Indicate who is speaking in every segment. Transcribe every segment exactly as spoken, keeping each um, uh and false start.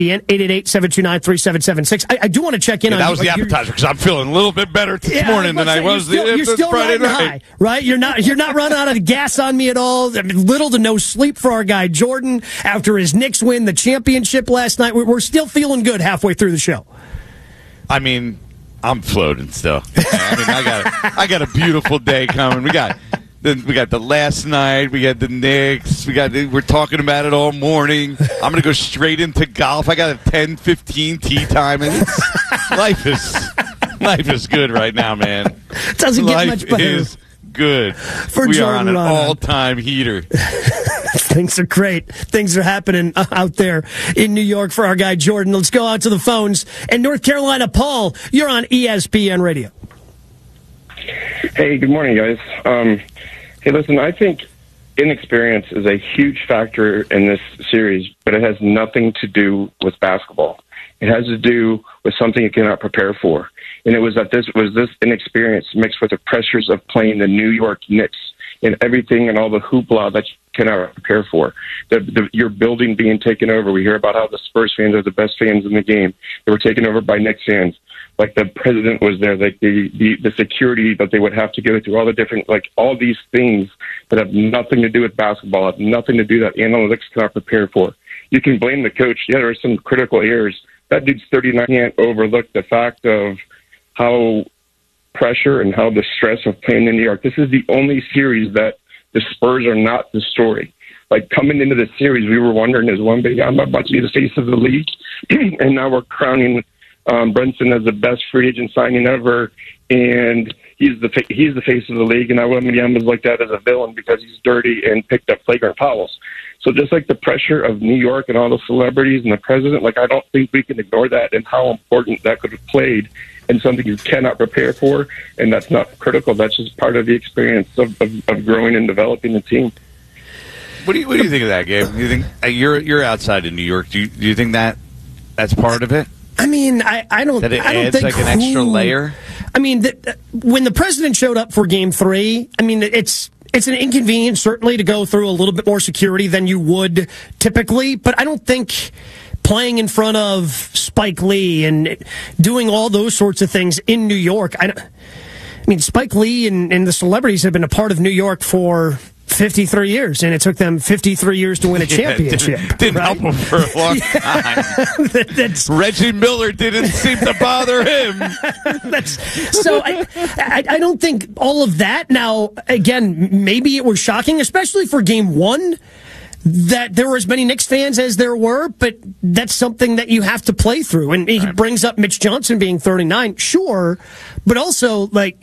Speaker 1: eight eight eight, seven two nine, three seven seven six. I, I do want to check in
Speaker 2: yeah,
Speaker 1: on
Speaker 2: that was
Speaker 1: like,
Speaker 2: the appetizer because I'm feeling a little bit better this
Speaker 1: yeah,
Speaker 2: morning than I was
Speaker 1: you're still,
Speaker 2: the,
Speaker 1: you're
Speaker 2: the
Speaker 1: still
Speaker 2: Friday
Speaker 1: riding
Speaker 2: night.
Speaker 1: high, right? You're not you're not running out of gas on me at all. I mean, little to no sleep for our guy Jordan after his Knicks win the championship last night. We're, we're still feeling good halfway through the show.
Speaker 2: I mean, I'm floating still. I mean, I got I got a beautiful day coming. We got. Then we got the last night. We got the Knicks. We got. We're talking about it all morning. I'm going to go straight into golf. I got a ten fifteen tee time, and it's, life is life is good right now, man.
Speaker 1: Doesn't get
Speaker 2: life
Speaker 1: much better.
Speaker 2: Is good.
Speaker 1: For
Speaker 2: we
Speaker 1: Jordan
Speaker 2: are on an
Speaker 1: Rana.
Speaker 2: all-time heater.
Speaker 1: Things are great. Things are happening out there in New York for our guy Jordan. Let's go out to the phones. And North Carolina, Paul, you're on E S P N Radio.
Speaker 3: Hey, good morning, guys. Um, hey, listen, I think inexperience is a huge factor in this series, but it has nothing to do with basketball. It has to do with something you cannot prepare for. And it was that this was this inexperience mixed with the pressures of playing the New York Knicks and everything and all the hoopla that you cannot prepare for. The, the, your building being taken over. We hear about how the Spurs fans are the best fans in the game. They were taken over by Knicks fans. Like the president was there, like the, the, the security that they would have to go through, all the different, like all these things that have nothing to do with basketball, have nothing to do that analytics cannot prepare for. You can blame the coach. Yeah, there are some critical errors. That dude's thirty-nine. Can't overlook the fact of how pressure and how the stress of playing in New York. This is the only series that the Spurs are not the story. Like coming into the series, we were wondering, is Wembanyama about to be the face of the league? And now we're crowning um, Brunson as the best free agent signing ever, and he's the fa- he's the face of the league. And now Wembanyama's looked at as a villain because he's dirty and picked up flagrant fouls. So just like the pressure of New York and all the celebrities and the president, like I don't think we can ignore that and how important that could have played and something you cannot prepare for. And that's not critical. That's just part of the experience of, of, of growing and developing the team.
Speaker 2: What do you What do you think of that, Gabe? You think uh, you're you're outside in New York? Do you Do you think that that's part of it?
Speaker 1: I mean, I, I don't.
Speaker 2: That it
Speaker 1: I don't
Speaker 2: adds
Speaker 1: think
Speaker 2: like an
Speaker 1: who,
Speaker 2: extra layer.
Speaker 1: I mean, the, when the president showed up for Game Three, I mean, it's it's an inconvenience certainly to go through a little bit more security than you would typically, but I don't think playing in front of Spike Lee and doing all those sorts of things in New York. I, I mean, Spike Lee and, and the celebrities have been a part of New York for fifty-three years, and it took them fifty-three years to win a championship.
Speaker 2: Yeah, didn't didn't
Speaker 1: right?
Speaker 2: help them for a long
Speaker 1: Yeah.
Speaker 2: time.
Speaker 1: that, that's,
Speaker 2: Reggie Miller didn't seem to bother him.
Speaker 1: that's, so I, I, I don't think all of that. Now, again, maybe it was shocking, especially for Game One, that there were as many Knicks fans as there were, but that's something that you have to play through. And he
Speaker 2: right.
Speaker 1: brings up Mitch Johnson being thirty-nine, sure, but also like.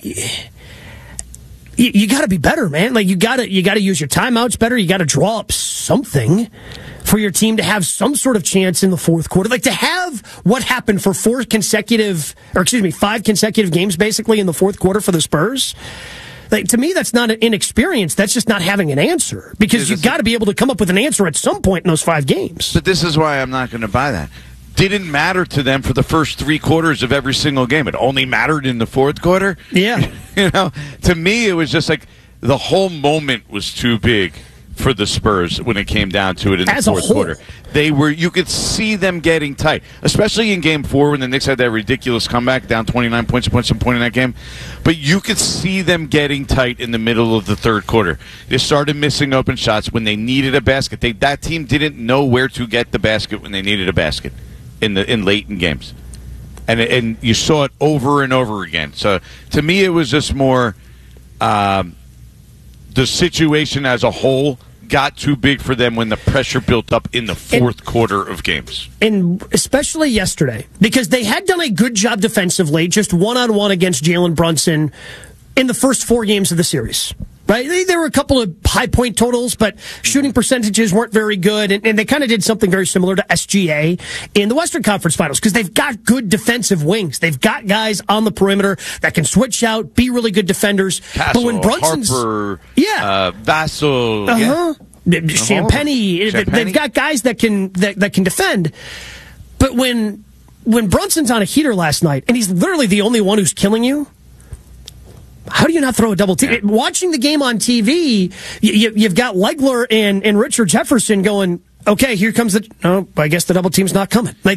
Speaker 1: You, you got to be better, man. Like you got to you got to use your timeouts better. You got to draw up something for your team to have some sort of chance in the fourth quarter. Like to have what happened for four consecutive, or excuse me, five consecutive games basically in the fourth quarter for the Spurs. Like to me, that's not an inexperience. That's just not having an answer because you've got to be able to come up with an answer at some point in those five games.
Speaker 2: But this is why I'm not going to buy that. Didn't matter to them for the first three quarters of every single game. It only mattered in the fourth quarter.
Speaker 1: Yeah.
Speaker 2: You know, to me, it was just like the whole moment was too big for the Spurs when it came down to it in
Speaker 1: As
Speaker 2: the
Speaker 1: a
Speaker 2: fourth
Speaker 1: whole.
Speaker 2: quarter. They were, you could see them getting tight, especially in game four when the Knicks had that ridiculous comeback down twenty-nine points, points and point in that game. But you could see them getting tight in the middle of the third quarter. They started missing open shots when they needed a basket. They, that team didn't know where to get the basket when they needed a basket. In the in late in games, and and you saw it over and over again. So to me, it was just more um, the situation as a whole got too big for them when the pressure built up in the fourth and, quarter of games,
Speaker 1: and especially yesterday because they had done a good job defensively, just one on one against Jalen Brunson in the first four games of the series. Right, there were a couple of high point totals, but shooting percentages weren't very good, and, and they kind of did something very similar to S G A in the Western Conference Finals because they've got good defensive wings. They've got guys on the perimeter that can switch out, be really good defenders.
Speaker 2: Castle,
Speaker 1: but when Brunson's
Speaker 2: Harper,
Speaker 1: yeah,
Speaker 2: uh, Vassell,
Speaker 1: uh-huh,
Speaker 2: yeah.
Speaker 1: Champagny,
Speaker 2: Champagny,
Speaker 1: they've got guys that can that, that can defend. But when when Brunson's on a heater last night, and he's literally the only one who's killing you. How do you not throw a double team? Watching the game on T V, you, you've got Legler and, and Richard Jefferson going, okay, here comes the, oh, I guess the double team's not coming. Like,